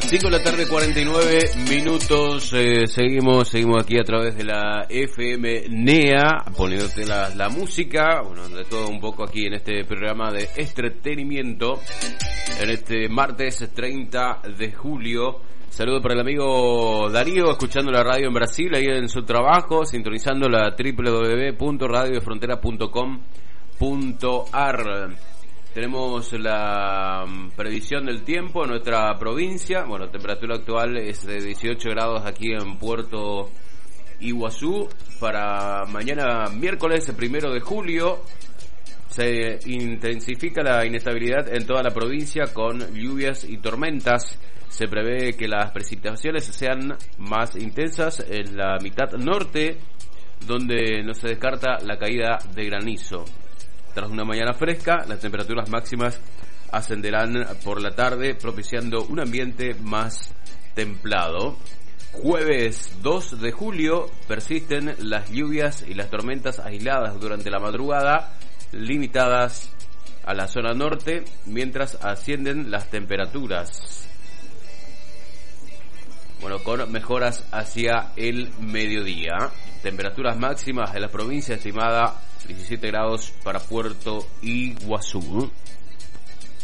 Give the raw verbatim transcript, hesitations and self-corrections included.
cinco de la tarde, cuarenta y nueve minutos. Eh, seguimos seguimos aquí a través de la F M NEA, poniéndote la, la música, bueno, de todo un poco aquí en este programa de entretenimiento, en este martes treinta de julio. Saludo para el amigo Darío, escuchando la radio en Brasil, ahí en su trabajo, sintonizando la doble u doble u doble u punto radio de frontera punto com punto a r. Tenemos la previsión del tiempo en nuestra provincia. Bueno, temperatura actual es de dieciocho grados aquí en Puerto Iguazú. Para mañana miércoles primero de julio se intensifica la inestabilidad en toda la provincia con lluvias y tormentas. Se prevé que las precipitaciones sean más intensas en la mitad norte, donde no se descarta la caída de granizo. Tras una mañana fresca, las temperaturas máximas ascenderán por la tarde, propiciando un ambiente más templado. Jueves dos de julio persisten las lluvias y las tormentas aisladas durante la madrugada, limitadas a la zona norte, mientras ascienden las temperaturas. Bueno, con mejoras hacia el mediodía. Temperaturas máximas en la provincia estimada diecisiete grados para Puerto Iguazú.